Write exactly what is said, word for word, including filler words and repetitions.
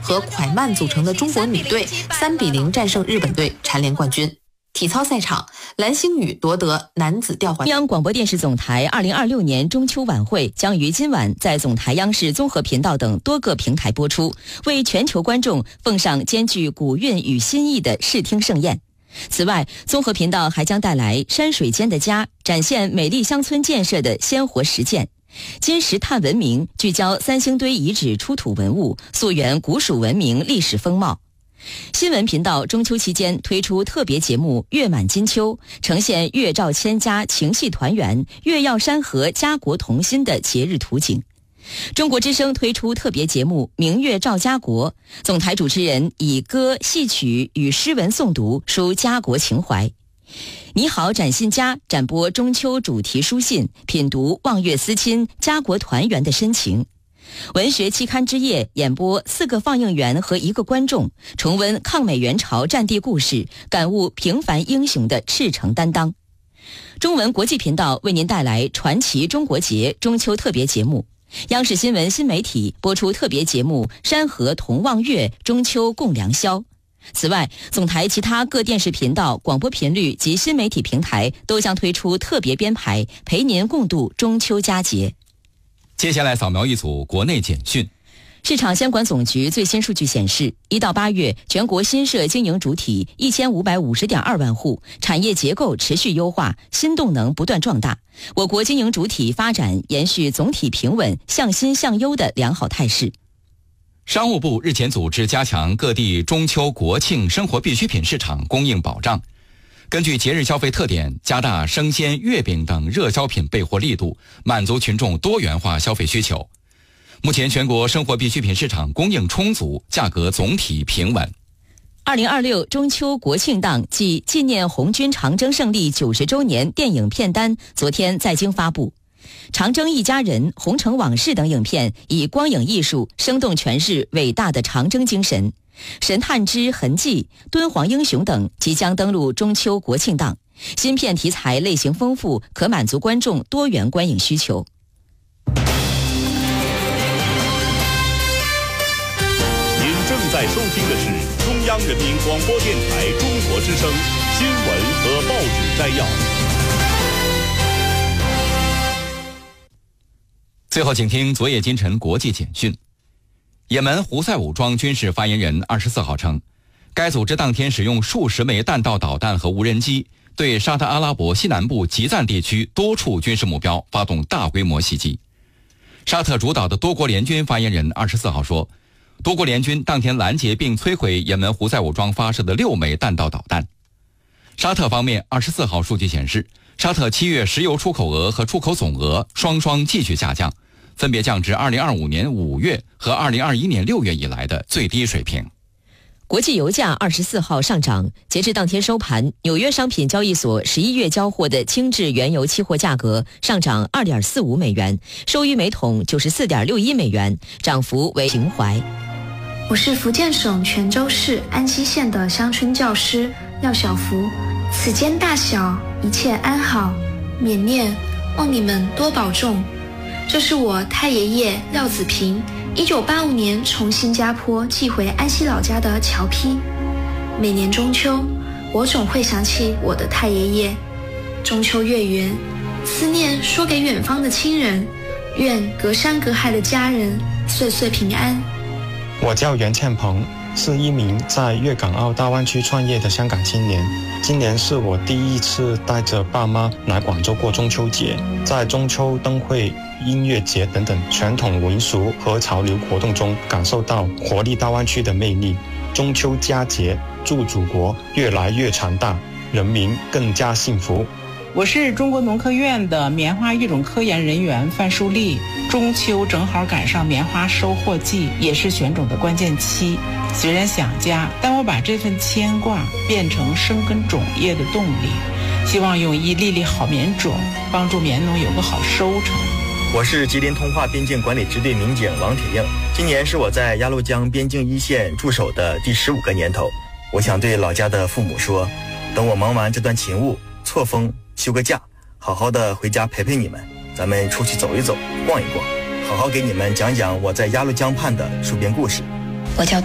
和蒯曼组成的中国女队三比零战胜日本队，蝉联冠军。体操赛场，蓝星宇夺得男子吊环。 中央广播电视总台二零二六年中秋晚会将于今晚在总台央视综合频道等多个平台播出，为全球观众奉上兼具古韵与新意的视听盛宴。此外，综合频道还将带来山水间的家，展现美丽乡村建设的鲜活实践；金石炭文明聚焦三星堆遗址出土文物，溯源古蜀文明历史风貌。新闻频道中秋期间推出特别节目《月满金秋》，呈现月照千家情系团圆、月耀山河家国同心的节日图景。中国之声推出特别节目《明月照家国》，总台主持人以歌、戏曲与诗文诵读，抒家国情怀。你好展信家展播中秋主题书信，品读望月思亲、家国团圆的深情。文学期刊之夜演播四个放映员和一个观众，重温抗美援朝战地故事，感悟平凡英雄的赤诚担当。中文国际频道为您带来传奇中国节中秋特别节目，央视新闻新媒体播出特别节目山河同望月，中秋共良宵。此外，总台其他各电视频道、广播频率及新媒体平台都将推出特别编排，陪您共度中秋佳节。 接下来扫描一组国内简讯。 市场监管总局最新数据显示，一到八月，全国新设经营主体一千五百五十点二万户，产业结构持续优化，新动能不断壮大。我国经营主体发展延续总体平稳、向新向优的良好态势。 商务部日前组织加强各地中秋国庆生活必需品市场供应保障，根据节日消费特点，加大生鲜、月饼等热销品备货力度，满足群众多元化消费需求。目前全国生活必需品市场供应充足，价格总体平稳。 二零二六中秋国庆档暨纪念红军长征胜利九十周年电影片单昨天在京发布。长征一家人、红城往事等影片以光影艺术生动诠释伟大的长征精神。神探之痕迹、敦煌英雄等即将登陆中秋国庆档，新片题材类型丰富，可满足观众多元观影需求。 您正在收听的是中央人民广播电台中国之声新闻和报纸摘要。 最后请听昨夜今晨国际简讯。也门胡塞武装军事发言人二十四号称，该组织当天使用数十枚弹道导弹和无人机，对沙特阿拉伯西南部吉赞地区多处军事目标发动大规模袭击。沙特主导的多国联军发言人二十四号说，多国联军当天拦截并摧毁也门胡塞武装发射的六枚弹道导弹。沙特方面二十四号数据显示，沙特七月石油出口额和出口总额双双继续下降，分别降至二零二五年五月和二零二一年六月以来的最低水平。 国际油价二十四号上涨，截至当天收盘，纽约商品交易所十一月交货的轻质原油期货价格上涨 二点四五美元，收于每桶 九十四点六一美元，涨幅为平怀。 我是福建省泉州市安溪县的乡村教师廖小福，此间大小一切安好，缅念，望你们多保重。这是我太爷爷廖子平一九八五年从新加坡寄回安溪老家的侨批。每年中秋，我总会想起我的太爷爷。中秋月圆，思念说给远方的亲人，愿隔山隔海的家人岁岁平安。 我叫袁倩鹏，是一名在粤港澳大湾区创业的香港青年。今年是我第一次带着爸妈来广州过中秋节，在中秋灯会、音乐节等等传统民俗和潮流活动中，感受到活力大湾区的魅力。中秋佳节，祝祖国越来越强大，人民更加幸福。 我是中国农科院的棉花育种科研人员范淑丽。中秋正好赶上棉花收获季，也是选种的关键期。虽然想家，但我把这份牵挂变成生根种业的动力，希望用一粒粒好棉种帮助棉农有个好收成。 我是吉林通化边境管理支队民警王铁映，今年是我在鸭绿江边境一线驻守的第十五个年头。我想对老家的父母说，等我忙完这段勤务，错峰休个假，好好的回家陪陪你们，咱们出去走一走，逛一逛，好好给你们讲讲我在鸭绿江畔的戍边故事。 我叫